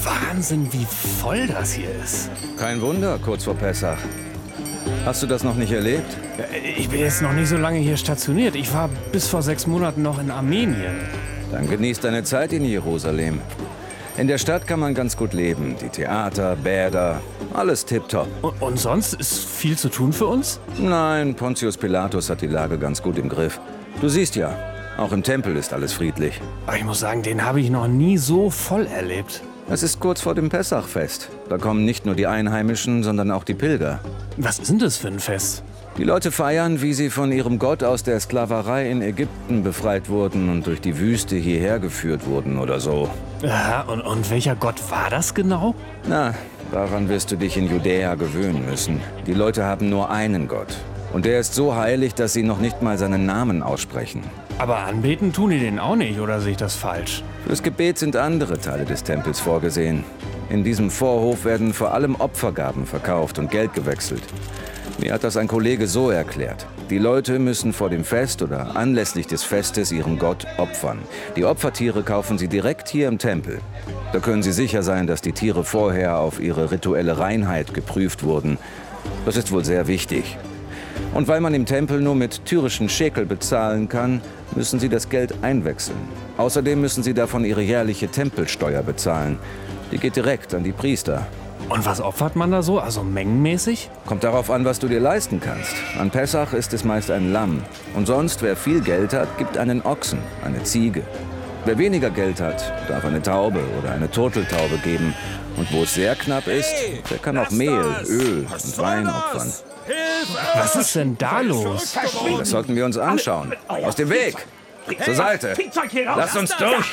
Wahnsinn, wie voll das hier ist. Kein Wunder, kurz vor Pessach. Hast du das noch nicht erlebt? Ich bin jetzt noch nicht so lange hier stationiert. Ich war bis vor 6 Monaten noch in Armenien. Dann genieß deine Zeit in Jerusalem. In der Stadt kann man ganz gut leben. Die Theater, Bäder, alles tipptopp. Und sonst ist viel zu tun für uns? Nein, Pontius Pilatus hat die Lage ganz gut im Griff. Du siehst ja, auch im Tempel ist alles friedlich. Aber ich muss sagen, den habe ich noch nie so voll erlebt. Es ist kurz vor dem Pessachfest. Da kommen nicht nur die Einheimischen, sondern auch die Pilger. Was ist denn das für ein Fest? Die Leute feiern, wie sie von ihrem Gott aus der Sklaverei in Ägypten befreit wurden und durch die Wüste hierher geführt wurden oder so. Ja, und welcher Gott war das genau? Na, daran wirst du dich in Judäa gewöhnen müssen. Die Leute haben nur einen Gott. Und der ist so heilig, dass sie noch nicht mal seinen Namen aussprechen. Aber anbeten tun die den auch nicht, oder sehe ich das falsch? Fürs Gebet sind andere Teile des Tempels vorgesehen. In diesem Vorhof werden vor allem Opfergaben verkauft und Geld gewechselt. Mir hat das ein Kollege so erklärt. Die Leute müssen vor dem Fest oder anlässlich des Festes ihrem Gott opfern. Die Opfertiere kaufen sie direkt hier im Tempel. Da können sie sicher sein, dass die Tiere vorher auf ihre rituelle Reinheit geprüft wurden. Das ist wohl sehr wichtig. Und weil man im Tempel nur mit tyrischen Schekel bezahlen kann, müssen sie das Geld einwechseln. Außerdem müssen sie davon ihre jährliche Tempelsteuer bezahlen. Die geht direkt an die Priester. Und was opfert man da so, also mengenmäßig? Kommt darauf an, was du dir leisten kannst. An Pessach ist es meist ein Lamm. Und sonst, wer viel Geld hat, gibt einen Ochsen, eine Ziege. Wer weniger Geld hat, darf eine Taube oder eine Turteltaube geben. Und wo es sehr knapp ist, der kann auch Mehl, Öl und Wein opfern. Was ist denn da los? Das sollten wir uns anschauen. Aus dem Weg! Zur Seite! Lasst uns durch!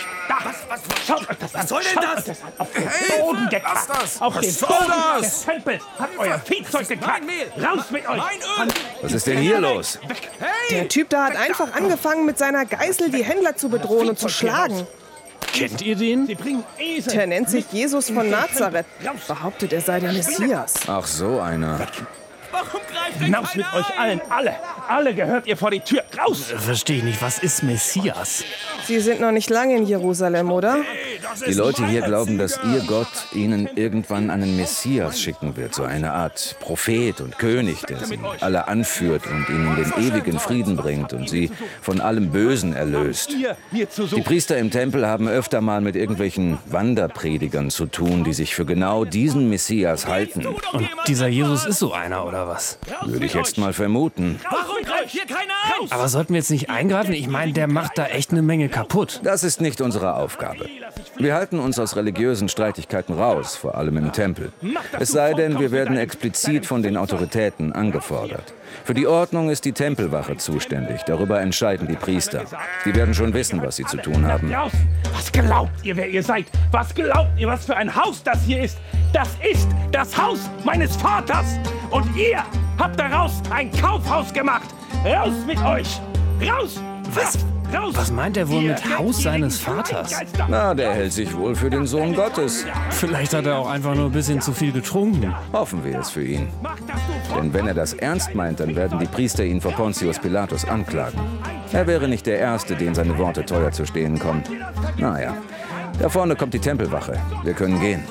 Schaut euch das an! Was soll denn das? Auf den Boden gekackt! Auf den Boden des Tempels hat euer Viehzeug gekackt! Raus mit euch! Was ist denn hier los? Der Typ da hat einfach angefangen, mit seiner Geißel die Händler zu bedrohen und zu schlagen. Kennt ihr den? Der nennt sich Jesus von Nazareth. Behauptet, er sei der Messias. Ach, so einer. Warum greift denn Hinaus mit euch allen, alle gehört ihr vor die Tür, raus! Verstehe ich nicht, was ist Messias? Sie sind noch nicht lange in Jerusalem, oder? Die Leute hier glauben, dass ihr Gott ihnen irgendwann einen Messias schicken wird. So eine Art Prophet und König, der sie alle anführt und ihnen den ewigen Frieden bringt und sie von allem Bösen erlöst. Die Priester im Tempel haben öfter mal mit irgendwelchen Wanderpredigern zu tun, die sich für genau diesen Messias halten. Und dieser Jesus ist so einer, oder was? Würde ich jetzt mal vermuten. Warum greift hier keiner aus? Aber sollten wir jetzt nicht eingreifen? Ich meine, der macht da echt eine Menge kaputt. Das ist nicht unsere Aufgabe. Wir halten uns aus religiösen Streitigkeiten raus, vor allem im Tempel. Es sei denn, wir werden explizit von den Autoritäten angefordert. Für die Ordnung ist die Tempelwache zuständig. Darüber entscheiden die Priester. Die werden schon wissen, was sie zu tun haben. Was glaubt ihr, wer ihr seid? Was glaubt ihr, was für ein Haus das hier ist? Das ist das Haus meines Vaters! Und ihr habt daraus ein Kaufhaus gemacht! Raus mit euch! Raus! Was? Raus! Was meint er wohl mit Haus seines Vaters? Na, der hält sich wohl für den Sohn Gottes. Vielleicht hat er auch einfach nur ein bisschen zu viel getrunken. Hoffen wir es für ihn. Denn wenn er das ernst meint, dann werden die Priester ihn vor Pontius Pilatus anklagen. Er wäre nicht der Erste, den seine Worte teuer zu stehen kommen. Naja, da vorne kommt die Tempelwache. Wir können gehen.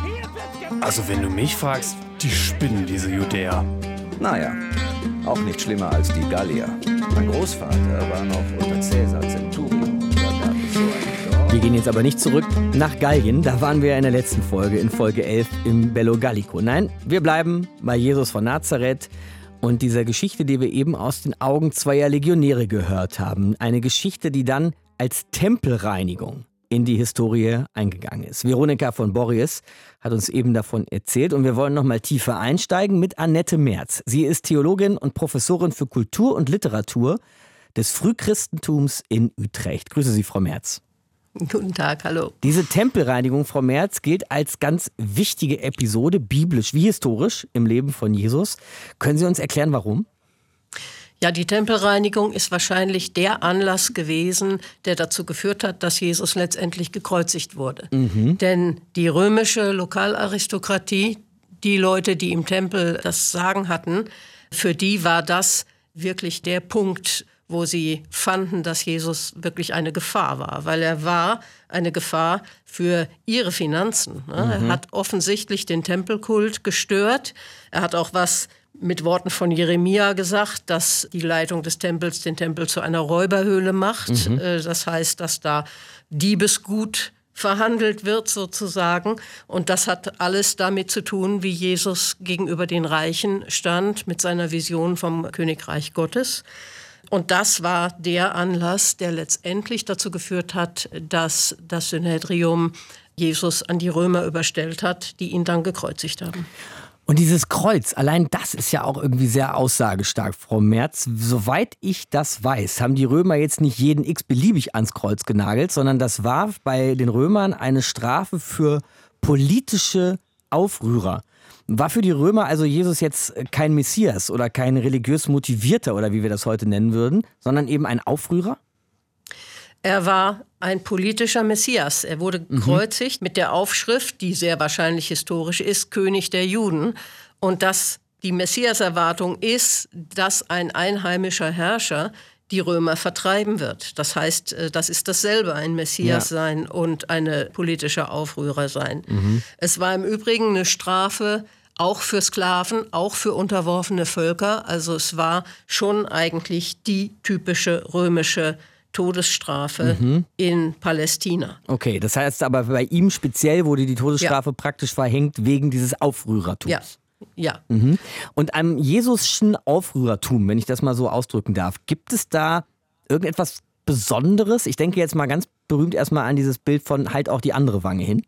Also wenn du mich fragst, die spinnen, diese Judäer. Naja, auch nicht schlimmer als die Gallier. Mein Großvater war noch unter Caesar Centurion. Da gab es so ein Dorf. Wir gehen jetzt aber nicht zurück nach Gallien. Da waren wir in der letzten Folge, in Folge 11 im Bello Gallico. Nein, wir bleiben bei Jesus von Nazareth und dieser Geschichte, die wir eben aus den Augen zweier Legionäre gehört haben. Eine Geschichte, die dann als Tempelreinigung in die Historie eingegangen ist. Veronika von Borries hat uns eben davon erzählt und wir wollen noch mal tiefer einsteigen mit Annette Merz. Sie ist Theologin und Professorin für Kultur und Literatur des Frühchristentums in Utrecht. Grüße Sie, Frau Merz. Guten Tag, hallo. Diese Tempelreinigung, Frau Merz, gilt als ganz wichtige Episode, biblisch wie historisch, im Leben von Jesus. Können Sie uns erklären, warum? Ja, die Tempelreinigung ist wahrscheinlich der Anlass gewesen, der dazu geführt hat, dass Jesus letztendlich gekreuzigt wurde. Denn die römische Lokalaristokratie, die Leute, die im Tempel das Sagen hatten, für die war das wirklich der Punkt, wo sie fanden, dass Jesus wirklich eine Gefahr war, weil er war eine Gefahr für ihre Finanzen. Er hat offensichtlich den Tempelkult gestört. Er hat auch was mit Worten von Jeremia gesagt, dass die Leitung des Tempels den Tempel zu einer Räuberhöhle macht. Das heißt, dass da Diebesgut verhandelt wird sozusagen. Und das hat alles damit zu tun, wie Jesus gegenüber den Reichen stand mit seiner Vision vom Königreich Gottes. Und das war der Anlass, der letztendlich dazu geführt hat, dass das Synhedrium Jesus an die Römer überstellt hat, die ihn dann gekreuzigt haben. Und dieses Kreuz, allein das ist ja auch irgendwie sehr aussagestark, Frau Merz. Soweit ich das weiß, haben die Römer jetzt nicht jeden x-beliebig ans Kreuz genagelt, sondern das war bei den Römern eine Strafe für politische Aufrührer. War für die Römer also Jesus jetzt kein Messias oder kein religiös Motivierter oder wie wir das heute nennen würden, sondern eben ein Aufrührer? Er war ein politischer Messias. Er wurde gekreuzigt mit der Aufschrift, die sehr wahrscheinlich historisch ist, König der Juden. Und dass die Messiaserwartung ist, dass ein einheimischer Herrscher die Römer vertreiben wird. Das heißt, das ist dasselbe, ein Messias sein und eine politische Aufrührer sein. Es war im Übrigen eine Strafe auch für Sklaven, auch für unterworfene Völker. Also es war schon eigentlich die typische römische Todesstrafe in Palästina. Okay, das heißt aber bei ihm speziell wurde die Todesstrafe praktisch verhängt wegen dieses Aufrührertums. Ja. Und am Jesusschen Aufrührertum, wenn ich das mal so ausdrücken darf, gibt es da irgendetwas Besonderes? Ich denke jetzt mal ganz berühmt erstmal an dieses Bild von halt auch die andere Wange hin.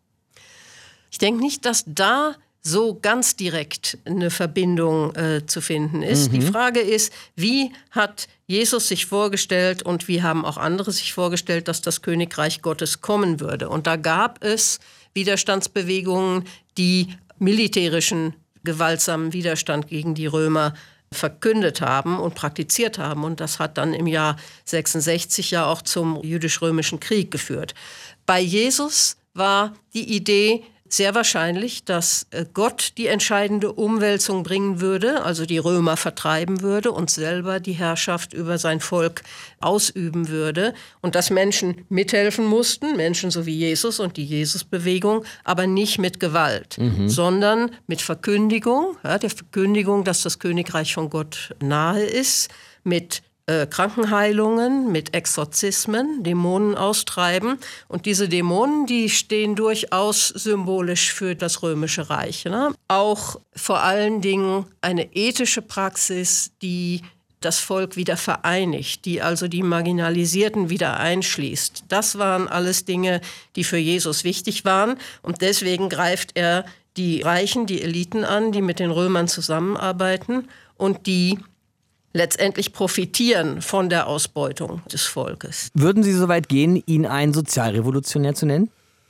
Ich denke nicht, dass da so ganz direkt eine Verbindung zu finden ist. Die Frage ist, wie hat Jesus sich vorgestellt und wie haben auch andere sich vorgestellt, dass das Königreich Gottes kommen würde? Und da gab es Widerstandsbewegungen, die militärischen gewaltsamen Widerstand gegen die Römer verkündet haben und praktiziert haben. Und das hat dann im Jahr 66 ja auch zum jüdisch-römischen Krieg geführt. Bei Jesus war die Idee sehr wahrscheinlich, dass Gott die entscheidende Umwälzung bringen würde, also die Römer vertreiben würde und selber die Herrschaft über sein Volk ausüben würde und dass Menschen mithelfen mussten, Menschen so wie Jesus und die Jesusbewegung, aber nicht mit Gewalt, sondern mit Verkündigung, der Verkündigung, dass das Königreich von Gott nahe ist, mit Krankenheilungen, mit Exorzismen, Dämonen austreiben. Und diese Dämonen, die stehen durchaus symbolisch für das Römische Reich. Ne? Auch vor allen Dingen eine ethische Praxis, die das Volk wieder vereinigt, die also die Marginalisierten wieder einschließt. Das waren alles Dinge, die für Jesus wichtig waren. Und deswegen greift er die Reichen, die Eliten an, die mit den Römern zusammenarbeiten und die letztendlich profitieren von der Ausbeutung des Volkes. Würden Sie so weit gehen, ihn einen Sozialrevolutionär zu nennen?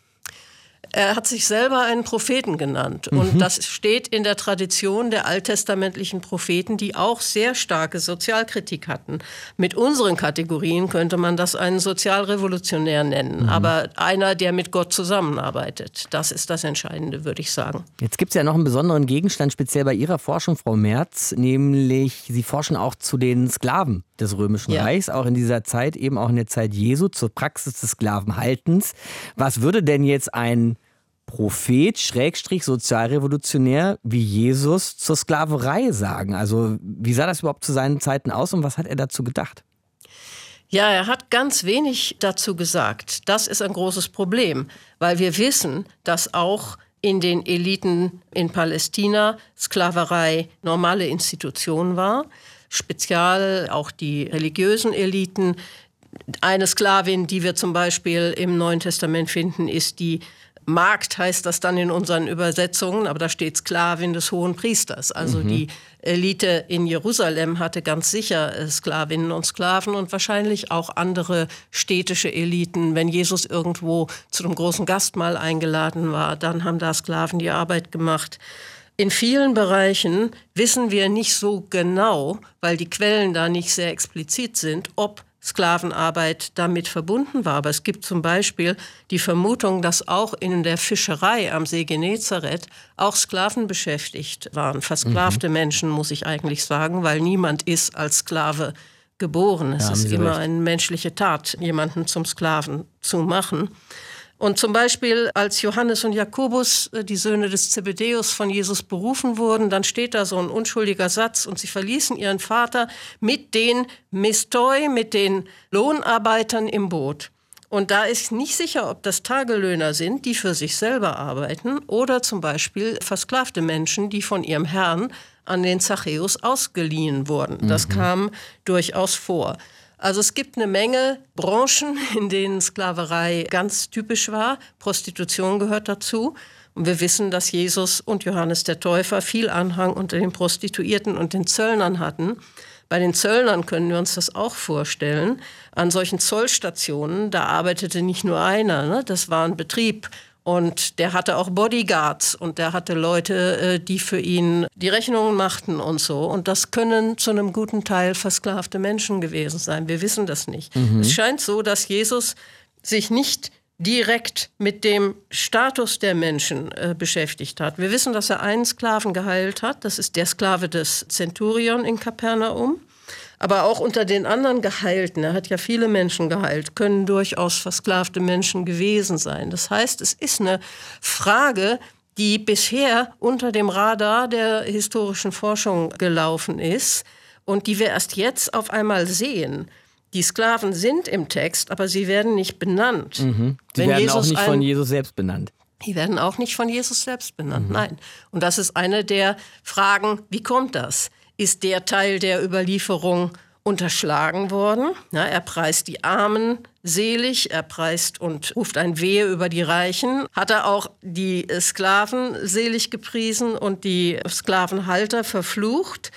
Er hat sich selber einen Propheten genannt. Und das steht in der Tradition der alttestamentlichen Propheten, die auch sehr starke Sozialkritik hatten. Mit unseren Kategorien könnte man das einen Sozialrevolutionär nennen. Aber einer, der mit Gott zusammenarbeitet. Das ist das Entscheidende, würde ich sagen. Jetzt gibt es ja noch einen besonderen Gegenstand, speziell bei Ihrer Forschung, Frau Merz. Nämlich, Sie forschen auch zu den Sklaven des Römischen Reichs, auch in dieser Zeit, eben auch in der Zeit Jesu, zur Praxis des Sklavenhaltens. Was würde denn jetzt ein Prophet, Sozialrevolutionär wie Jesus zur Sklaverei sagen? Also wie sah das überhaupt zu seinen Zeiten aus und was hat er dazu gedacht? Ja, er hat ganz wenig dazu gesagt. Das ist ein großes Problem, weil wir wissen, dass auch in den Eliten in Palästina Sklaverei normale Institution war. Speziell auch die religiösen Eliten. Eine Sklavin, die wir zum Beispiel im Neuen Testament finden, ist die Magd, heißt das dann in unseren Übersetzungen, aber da steht Sklavin des Hohen Priesters. Also die Elite in Jerusalem hatte ganz sicher Sklavinnen und Sklaven und wahrscheinlich auch andere städtische Eliten. Wenn Jesus irgendwo zu einem großen Gastmahl eingeladen war, dann haben da Sklaven die Arbeit gemacht. In vielen Bereichen wissen wir nicht so genau, weil die Quellen da nicht sehr explizit sind, ob Sklavenarbeit damit verbunden war. Aber es gibt zum Beispiel die Vermutung, dass auch in der Fischerei am See Genezareth auch Sklaven beschäftigt waren. Versklavte Menschen, muss ich eigentlich sagen, weil niemand ist als Sklave geboren. Es ist immer eine menschliche Tat, jemanden zum Sklaven zu machen. Und zum Beispiel, als Johannes und Jakobus, die Söhne des Zebedäus, von Jesus berufen wurden, dann steht da so ein unschuldiger Satz: Und sie verließen ihren Vater mit den Mistoi, mit den Lohnarbeitern im Boot. Und da ist nicht sicher, ob das Tagelöhner sind, die für sich selber arbeiten, oder zum Beispiel versklavte Menschen, die von ihrem Herrn an den Zachäus ausgeliehen wurden. Das kam durchaus vor. Also es gibt eine Menge Branchen, in denen Sklaverei ganz typisch war. Prostitution gehört dazu. Und wir wissen, dass Jesus und Johannes der Täufer viel Anhang unter den Prostituierten und den Zöllnern hatten. Bei den Zöllnern können wir uns das auch vorstellen. An solchen Zollstationen, da arbeitete nicht nur einer, ne? Das war ein Betrieb. Und der hatte auch Bodyguards und der hatte Leute, die für ihn die Rechnungen machten und so. Und das können zu einem guten Teil versklavte Menschen gewesen sein. Wir wissen das nicht. Es scheint so, dass Jesus sich nicht direkt mit dem Status der Menschen beschäftigt hat. Wir wissen, dass er einen Sklaven geheilt hat. Das ist der Sklave des Zenturion in Kapernaum. Aber auch unter den anderen Geheilten, er hat ja viele Menschen geheilt, können durchaus versklavte Menschen gewesen sein. Das heißt, es ist eine Frage, die bisher unter dem Radar der historischen Forschung gelaufen ist und die wir erst jetzt auf einmal sehen. Die Sklaven sind im Text, aber sie werden nicht benannt. Die werden Jesus auch nicht von Jesus selbst benannt. Die werden auch nicht von Jesus selbst benannt, nein. Und das ist eine der Fragen, wie kommt das? Ist der Teil der Überlieferung unterschlagen worden? Ja, er preist die Armen selig, er preist und ruft ein Wehe über die Reichen. Hat er auch die Sklaven selig gepriesen und die Sklavenhalter verflucht?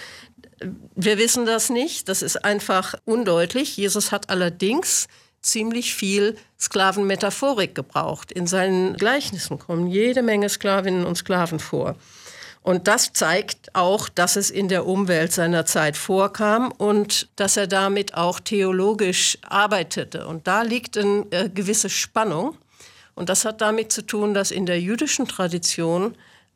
Wir wissen das nicht, das ist einfach undeutlich. Jesus hat allerdings ziemlich viel Sklavenmetaphorik gebraucht. In seinen Gleichnissen kommen jede Menge Sklavinnen und Sklaven vor. Und das zeigt auch, dass es in der Umwelt seiner Zeit vorkam und dass er damit auch theologisch arbeitete. Und da liegt eine gewisse Spannung. Und das hat damit zu tun, dass in der jüdischen Tradition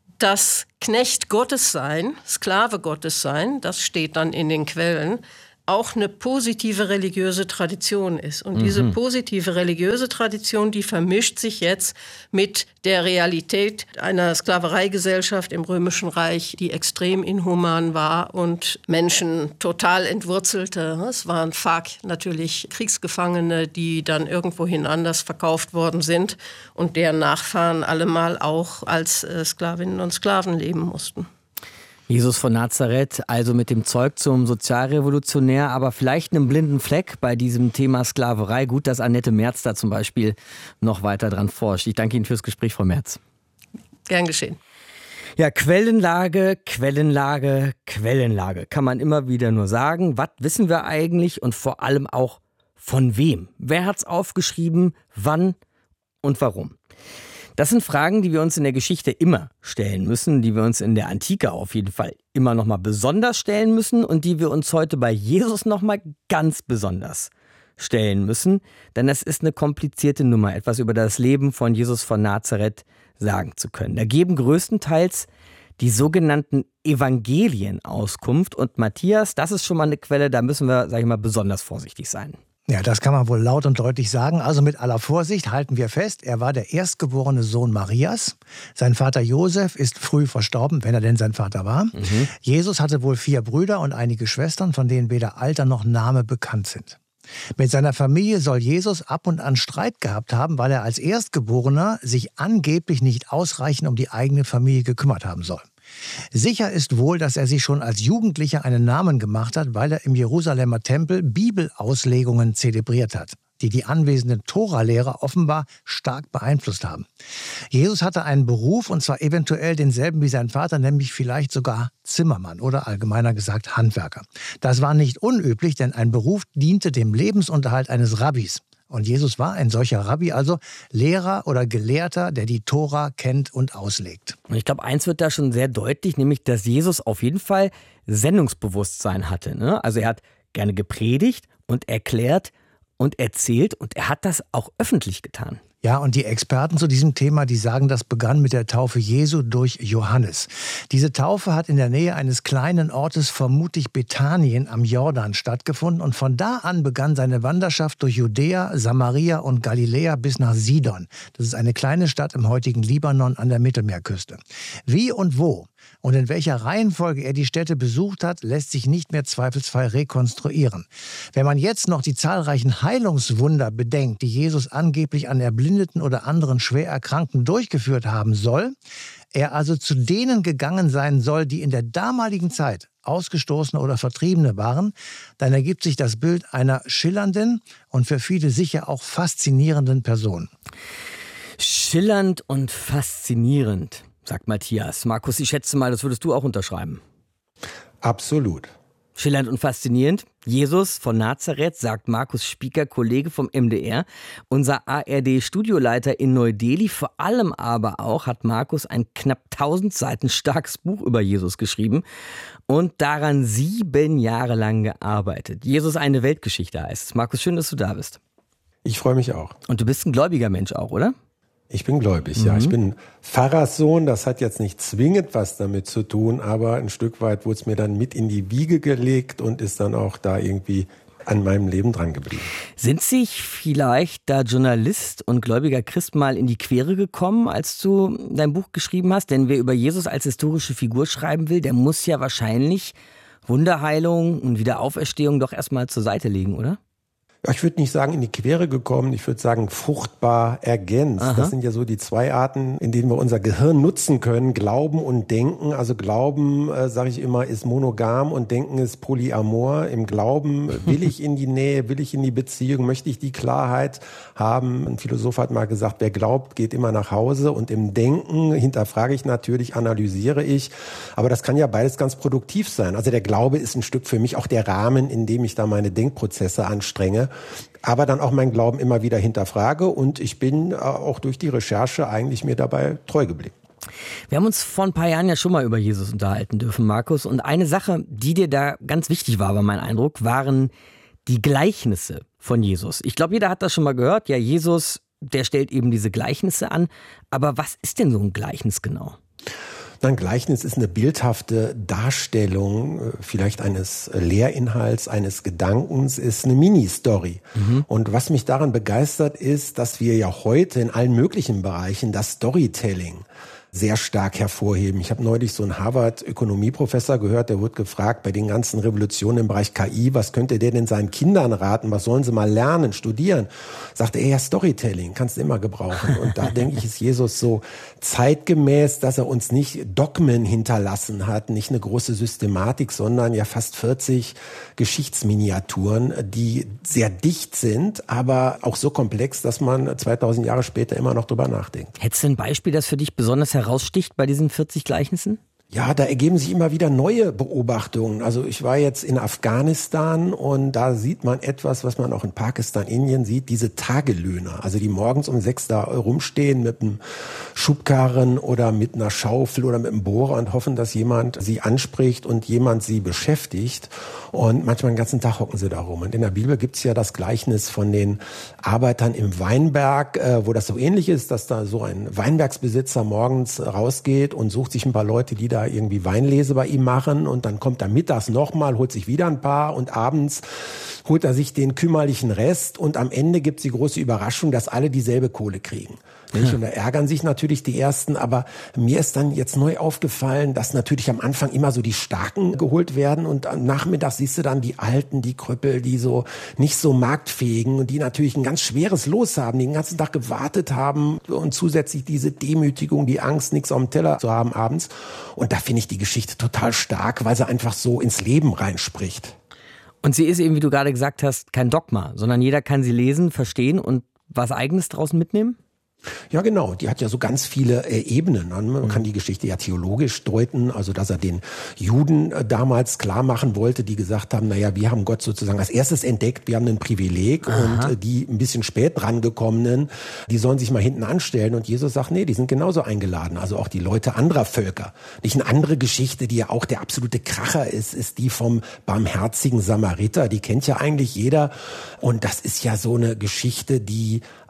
das Knecht Gottes sein, Sklave Gottes sein, das steht dann in den Quellen, auch eine positive religiöse Tradition ist. Und diese positive religiöse Tradition, die vermischt sich jetzt mit der Realität einer Sklavereigesellschaft im Römischen Reich, die extrem inhuman war und Menschen total entwurzelte. Es waren natürlich Kriegsgefangene, die dann irgendwohin anders verkauft worden sind und deren Nachfahren allemal auch als Sklavinnen und Sklaven leben mussten. Jesus von Nazareth, also mit dem Zeug zum Sozialrevolutionär, aber vielleicht einem blinden Fleck bei diesem Thema Sklaverei. Gut, dass Annette Merz da zum Beispiel noch weiter dran forscht. Ich danke Ihnen fürs Gespräch, Frau Merz. Gern geschehen. Ja, Quellenlage, Quellenlage, Quellenlage. Kann man immer wieder nur sagen. Was wissen wir eigentlich und vor allem auch von wem? Wer hat's aufgeschrieben, wann und warum? Das sind Fragen, die wir uns in der Geschichte immer stellen müssen, die wir uns in der Antike auf jeden Fall immer noch mal besonders stellen müssen und die wir uns heute bei Jesus noch mal ganz besonders stellen müssen. Denn es ist eine komplizierte Nummer, etwas über das Leben von Jesus von Nazareth sagen zu können. Da geben größtenteils die sogenannten Evangelien Auskunft. Und Matthias, das ist schon mal eine Quelle, da müssen wir, sag ich mal, besonders vorsichtig sein. Ja, das kann man wohl laut und deutlich sagen. Also mit aller Vorsicht halten wir fest, er war der erstgeborene Sohn Marias. Sein Vater Josef ist früh verstorben, wenn er denn sein Vater war. Jesus hatte wohl 4 Brüder und einige Schwestern, von denen weder Alter noch Name bekannt sind. Mit seiner Familie soll Jesus ab und an Streit gehabt haben, weil er als Erstgeborener sich angeblich nicht ausreichend um die eigene Familie gekümmert haben soll. Sicher ist wohl, dass er sich schon als Jugendlicher einen Namen gemacht hat, weil er im Jerusalemer Tempel Bibelauslegungen zelebriert hat, die die anwesenden Tora-Lehrer offenbar stark beeinflusst haben. Jesus hatte einen Beruf, und zwar eventuell denselben wie sein Vater, nämlich vielleicht sogar Zimmermann oder allgemeiner gesagt Handwerker. Das war nicht unüblich, denn ein Beruf diente dem Lebensunterhalt eines Rabbis. Und Jesus war ein solcher Rabbi, also Lehrer oder Gelehrter, der die Tora kennt und auslegt. Und ich glaube, eins wird da schon sehr deutlich, nämlich, dass Jesus auf jeden Fall Sendungsbewusstsein hatte, ne? Also er hat gerne gepredigt und erklärt und erzählt und er hat das auch öffentlich getan. Ja, und die Experten zu diesem Thema, die sagen, das begann mit der Taufe Jesu durch Johannes. Diese Taufe hat in der Nähe eines kleinen Ortes, vermutlich Bethanien am Jordan, stattgefunden. Und von da an begann seine Wanderschaft durch Judäa, Samaria und Galiläa bis nach Sidon. Das ist eine kleine Stadt im heutigen Libanon an der Mittelmeerküste. Wie und wo und in welcher Reihenfolge er die Städte besucht hat, lässt sich nicht mehr zweifelsfrei rekonstruieren. Wenn man jetzt noch die zahlreichen Heilungswunder bedenkt, die Jesus angeblich an Erblindeten oder anderen schwer Erkrankten durchgeführt haben soll, er also zu denen gegangen sein soll, die in der damaligen Zeit Ausgestoßene oder Vertriebene waren, dann ergibt sich das Bild einer schillernden und für viele sicher auch faszinierenden Person. Schillernd und faszinierend, sagt Matthias. Markus, ich schätze mal, das würdest du auch unterschreiben. Absolut. Schillernd und faszinierend. Jesus von Nazareth, sagt Markus Spieker, Kollege vom MDR, unser ARD-Studioleiter in Neu-Delhi. Vor allem aber auch hat Markus ein knapp 1000 Seiten starkes Buch über Jesus geschrieben und daran 7 Jahre lang gearbeitet. Jesus, eine Weltgeschichte heißt es. Markus, schön, dass du da bist. Ich freue mich auch. Und du bist ein gläubiger Mensch auch, oder? Ich bin gläubig, ja. Ich bin Pfarrerssohn, das hat jetzt nicht zwingend was damit zu tun, aber ein Stück weit wurde es mir dann mit in die Wiege gelegt und ist dann auch da irgendwie an meinem Leben dran geblieben. Sind sich vielleicht da Journalist und gläubiger Christ mal in die Quere gekommen, als du dein Buch geschrieben hast? Denn wer über Jesus als historische Figur schreiben will, der muss ja wahrscheinlich Wunderheilung und Wiederauferstehung doch erstmal zur Seite legen, oder? Ich würde nicht sagen in die Quere gekommen, ich würde sagen fruchtbar ergänzt. Aha. Das sind ja so die 2 Arten, in denen wir unser Gehirn nutzen können, Glauben und Denken. Also Glauben, sage ich immer, ist monogam und Denken ist polyamor. Im Glauben will ich in die Nähe, will ich in die Beziehung, möchte ich die Klarheit haben. Ein Philosoph hat mal gesagt, wer glaubt, geht immer nach Hause. Und im Denken hinterfrage ich natürlich, analysiere ich. Aber das kann ja beides ganz produktiv sein. Also der Glaube ist ein Stück für mich auch der Rahmen, in dem ich da meine Denkprozesse anstrenge. Aber dann auch meinen Glauben immer wieder hinterfrage und ich bin auch durch die Recherche eigentlich mir dabei treu geblieben. Wir haben uns vor ein paar Jahren ja schon mal über Jesus unterhalten dürfen, Markus. Und eine Sache, die dir da ganz wichtig war mein Eindruck, waren die Gleichnisse von Jesus. Ich glaube, jeder hat das schon mal gehört. Ja, Jesus, der stellt eben diese Gleichnisse an. Aber was ist denn so ein Gleichnis genau? Ein Gleichnis ist eine bildhafte Darstellung vielleicht eines Lehrinhalts, eines Gedankens, ist eine Mini-Story. Und was mich daran begeistert ist, dass wir ja heute in allen möglichen Bereichen das Storytelling sehr stark hervorheben. Ich habe neulich so einen Harvard-Ökonomieprofessor gehört, der wurde gefragt, bei den ganzen Revolutionen im Bereich KI, was könnte der denn seinen Kindern raten, was sollen sie mal lernen, studieren? Sagte er, ja, Storytelling, kannst du immer gebrauchen. Und da denke ich, ist Jesus so zeitgemäß, dass er uns nicht Dogmen hinterlassen hat, nicht eine große Systematik, sondern ja fast 40 Geschichtsminiaturen, die sehr dicht sind, aber auch so komplex, dass man 2000 Jahre später immer noch drüber nachdenkt. Hättest du ein Beispiel, das für dich besonders heraussticht bei diesen 40 Gleichnissen? Ja, da ergeben sich immer wieder neue Beobachtungen. Also ich war jetzt in Afghanistan und da sieht man etwas, was man auch in Pakistan, Indien sieht, diese Tagelöhner. Also die morgens um 6 da rumstehen mit einem Schubkarren oder mit einer Schaufel oder mit einem Bohrer und hoffen, dass jemand sie anspricht und jemand sie beschäftigt. Und manchmal den ganzen Tag hocken sie da rum. Und in der Bibel gibt's ja das Gleichnis von den Arbeitern im Weinberg, wo das so ähnlich ist, dass da so ein Weinbergsbesitzer morgens rausgeht und sucht sich ein paar Leute, die da irgendwie Weinlese bei ihm machen und dann kommt er mittags nochmal, holt sich wieder ein paar und abends holt er sich den kümmerlichen Rest und am Ende gibt's die große Überraschung, dass alle dieselbe Kohle kriegen. Und da ärgern sich natürlich die Ersten, aber mir ist dann jetzt neu aufgefallen, dass natürlich am Anfang immer so die Starken geholt werden und am Nachmittag siehst du dann die Alten, die Krüppel, die so nicht so marktfähigen und die natürlich ein ganz schweres Los haben, die den ganzen Tag gewartet haben und zusätzlich diese Demütigung, die Angst, nichts auf dem Teller zu haben abends. Und da finde ich die Geschichte total stark, weil sie einfach so ins Leben reinspricht. Und sie ist eben, wie du gerade gesagt hast, kein Dogma, sondern jeder kann sie lesen, verstehen und was Eigenes daraus mitnehmen? Ja, genau. Die hat ja so ganz viele Ebenen. Man kann die Geschichte ja theologisch deuten, also dass er den Juden damals klar machen wollte, die gesagt haben, naja, wir haben Gott sozusagen als erstes entdeckt, wir haben ein Privileg. Aha. Und die ein bisschen spät drangekommenen, die sollen sich mal hinten anstellen. Und Jesus sagt, nee, die sind genauso eingeladen. Also auch die Leute anderer Völker. Nicht eine andere Geschichte, die ja auch der absolute Kracher ist die vom barmherzigen Samariter. Die kennt ja eigentlich jeder. Und das ist ja so eine Geschichte, die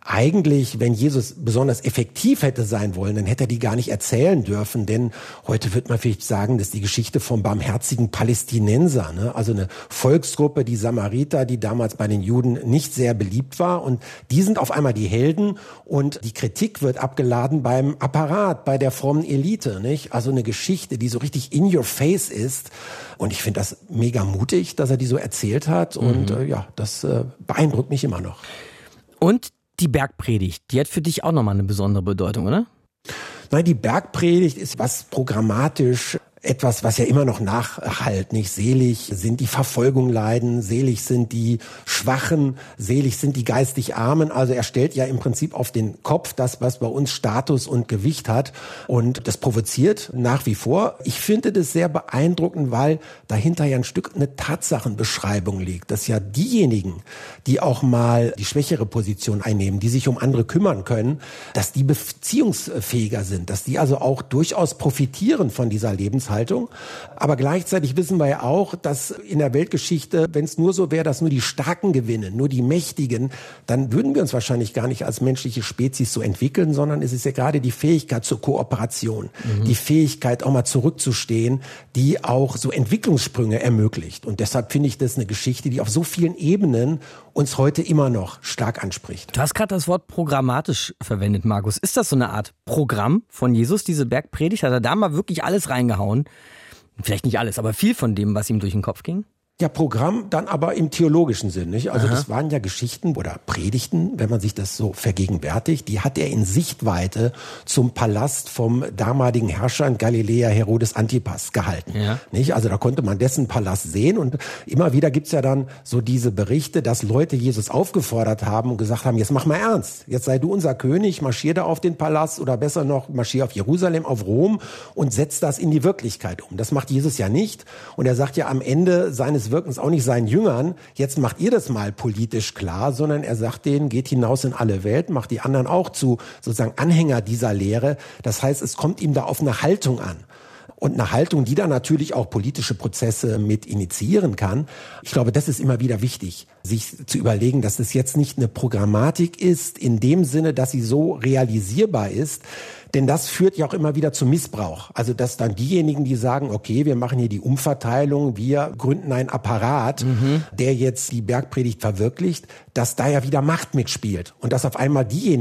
eigentlich, wenn Jesus besonders effektiv hätte sein wollen, dann hätte er die gar nicht erzählen dürfen, denn heute wird man vielleicht sagen, das ist die Geschichte vom barmherzigen Palästinenser, ne? Also eine Volksgruppe, die Samariter, die damals bei den Juden nicht sehr beliebt war, und die sind auf einmal die Helden und die Kritik wird abgeladen beim Apparat, bei der frommen Elite, nicht? Also eine Geschichte, die so richtig in your face ist, und ich finde das mega mutig, dass er die so erzählt hat, und das beeindruckt mich immer noch. Und die Bergpredigt, die hat für dich auch nochmal eine besondere Bedeutung, oder? Nein, die Bergpredigt ist was programmatisch, etwas, was ja immer noch nachhallt, nicht? Selig sind die Verfolgung leiden, selig sind die Schwachen, selig sind die geistig Armen. Also er stellt ja im Prinzip auf den Kopf das, was bei uns Status und Gewicht hat. Und das provoziert nach wie vor. Ich finde das sehr beeindruckend, weil dahinter ja ein Stück eine Tatsachenbeschreibung liegt. Dass ja diejenigen, die auch mal die schwächere Position einnehmen, die sich um andere kümmern können, dass die beziehungsfähiger sind, dass die also auch durchaus profitieren von dieser Lebenshaltung. Aber gleichzeitig wissen wir ja auch, dass in der Weltgeschichte, wenn es nur so wäre, dass nur die Starken gewinnen, nur die Mächtigen, dann würden wir uns wahrscheinlich gar nicht als menschliche Spezies so entwickeln, sondern es ist ja gerade die Fähigkeit zur Kooperation, die Fähigkeit auch mal zurückzustehen, die auch so Entwicklungssprünge ermöglicht. Und deshalb finde ich das eine Geschichte, die auf so vielen Ebenen uns heute immer noch stark anspricht. Du hast gerade das Wort programmatisch verwendet, Markus. Ist das so eine Art Programm von Jesus, diese Bergpredigt? Hat er da mal wirklich alles reingehauen? Vielleicht nicht alles, aber viel von dem, was ihm durch den Kopf ging? Ja, Programm dann aber im theologischen Sinn, nicht? Also das waren ja Geschichten oder Predigten, wenn man sich das so vergegenwärtigt, die hat er in Sichtweite zum Palast vom damaligen Herrscher in Galiläa, Herodes Antipas, gehalten. Ja. Nicht? Also da konnte man dessen Palast sehen, und immer wieder gibt's ja dann so diese Berichte, dass Leute Jesus aufgefordert haben und gesagt haben, jetzt mach mal ernst, jetzt sei du unser König, marschier da auf den Palast, oder besser noch, marschier auf Jerusalem, auf Rom und setz das in die Wirklichkeit um. Das macht Jesus ja nicht, und er sagt ja am Ende seines Wirkens auch nicht seinen Jüngern, jetzt macht ihr das mal politisch klar, sondern er sagt denen, geht hinaus in alle Welt, macht die anderen auch zu sozusagen Anhänger dieser Lehre. Das heißt, es kommt ihm da auf eine Haltung an. Und eine Haltung, die dann natürlich auch politische Prozesse mit initiieren kann. Ich glaube, das ist immer wieder wichtig, sich zu überlegen, dass es jetzt nicht eine Programmatik ist, in dem Sinne, dass sie so realisierbar ist. Denn das führt ja auch immer wieder zu Missbrauch. Also dass dann diejenigen, die sagen, okay, wir machen hier die Umverteilung, wir gründen einen Apparat, der jetzt die Bergpredigt verwirklicht, dass da ja wieder Macht mitspielt. Und dass auf einmal diejenigen,